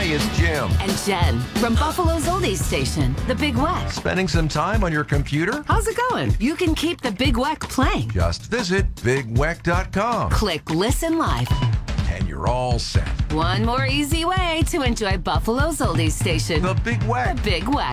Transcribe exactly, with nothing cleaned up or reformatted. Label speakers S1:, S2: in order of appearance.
S1: Hi, it's Jim.
S2: And Jen from Buffalo's Oldies Station, The Big Weck.
S1: Spending some time on your computer?
S2: How's it going? You can keep The Big Weck playing.
S1: Just visit big weck dot com.
S2: Click Listen Live.
S1: And you're all set.
S2: One more easy way to enjoy Buffalo's Oldies Station.
S1: The Big Weck.
S2: The Big Weck.